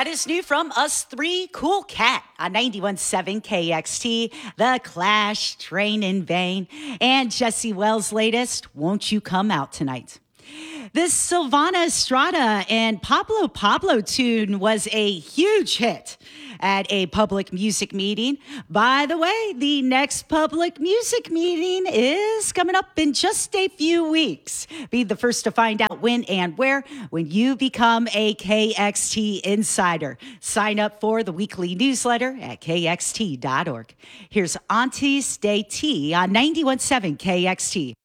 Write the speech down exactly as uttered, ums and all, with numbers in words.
That is new from us three. Cool Cat on ninety-one point seven K X T, The Clash, Train in Vain, and Jesse Wells' latest, Won't You Come Out Tonight. This Sylvana Estrada and Pablo Pablo tune was a huge hit at a public music meeting. By the way, the next public music meeting is coming up in just a few weeks. Be the first to find out when and where when you become a K X T insider. Sign up for the weekly newsletter at K X T dot org. Here's Auntie Stay T on ninety-one point seven K X T.